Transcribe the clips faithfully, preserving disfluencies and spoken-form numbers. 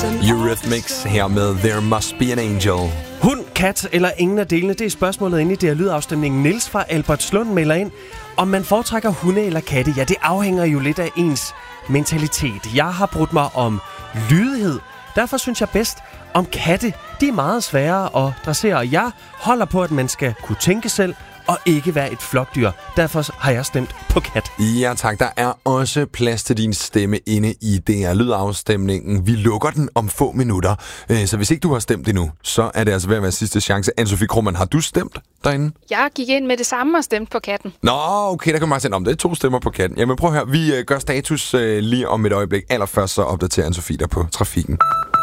Eurythmics her med There Must Be an Angel. Hund, kat eller ingen af delene, det er spørgsmålet inde i det her lydafstemningen. Niels fra Albertslund melder ind, om man foretrækker hunde eller katte. Ja, det afhænger jo lidt af ens mentalitet. Jeg har brudt mig om lydighed. Derfor synes jeg bedst om katte. De er meget svære at dressere, og jeg holder på, at man skal kunne tænke selv og ikke være et flokdyr. Derfor har jeg stemt på kat. Ja tak, der er også plads til din stemme inde i D R Lydafstemningen. Vi lukker den om få minutter, så hvis ikke du har stemt endnu, så er det altså ved at være sidste chance. Anne-Sophie Krohmann, har du stemt derinde? Jeg gik ind med det samme og stemte på katten. Nå, okay, der kan man sende om. Det er to stemmer på katten. Jamen prøv at høre, vi gør status lige om et øjeblik. Allerførst så opdaterer Anne-Sophie dig på trafikken.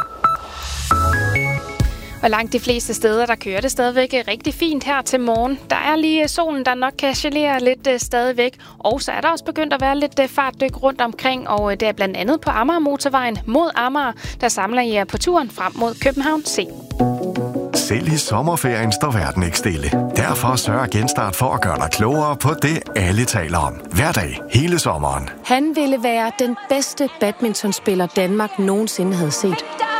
Og langt de fleste steder, der kører det stadigvæk rigtig fint her til morgen. Der er lige solen, der nok kan gelere lidt uh, stadigvæk. Og så er der også begyndt at være lidt uh, fartdyk rundt omkring. Og uh, det er blandt andet på Amager-motorvejen mod Amager, der samler jer på turen frem mod København C. Selv i sommerferien står verden ikke stille. Derfor sørger Genstart for at gøre dig klogere på det, alle taler om. Hver dag, hele sommeren. Han ville være den bedste badmintonspiller, Danmark nogensinde havde set.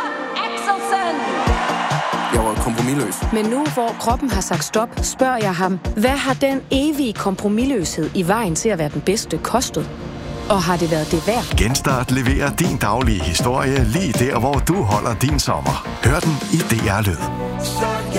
Jeg var kompromisløs. Men nu, hvor kroppen har sagt stop, spørger jeg ham, hvad har den evige kompromisløshed i vejen til at være den bedste kostet? Og har det været det værd? Genstart leverer din daglige historie lige der, hvor du holder din sommer. Hør den i D R Lyd. Så